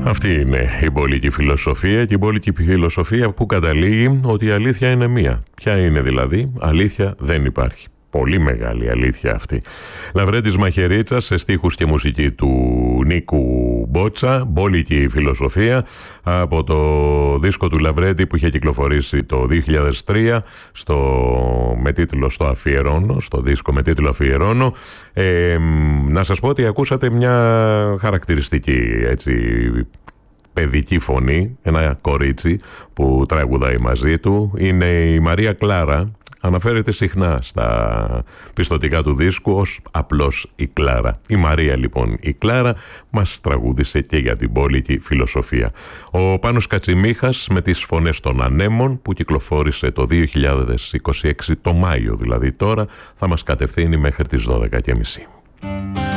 Αυτή είναι η μπόλικη φιλοσοφία, και η μπόλικη φιλοσοφία που καταλήγει ότι η αλήθεια είναι μία. Ποια είναι δηλαδή? Αλήθεια δεν υπάρχει. Πολύ μεγάλη αλήθεια αυτή. Λαβρέντης Μαχαιρίτσας σε στίχους και μουσική του Νίκου Μπότσα, μπόλικη φιλοσοφία, από το δίσκο του Λαβρέντη που είχε κυκλοφορήσει το 2003 με τίτλο «Στο αφιερώνω», στο δίσκο με τίτλο «Αφιερώνω». Να σας πω ότι ακούσατε μια χαρακτηριστική παιδική φωνή, ένα κορίτσι που τραγουδάει μαζί του, είναι η Μαρία Κλάρα. Αναφέρεται συχνά στα πιστωτικά του δίσκου ως απλώς η Κλάρα. Η Μαρία λοιπόν η Κλάρα μας τραγούδισε και για την μπόλικη φιλοσοφία. Ο Πάνος Κατσιμίχας με τις φωνές των Ανέμων που κυκλοφόρησε το 2026 το Μάιο, δηλαδή τώρα, θα μας κατευθύνει μέχρι τις 12:30.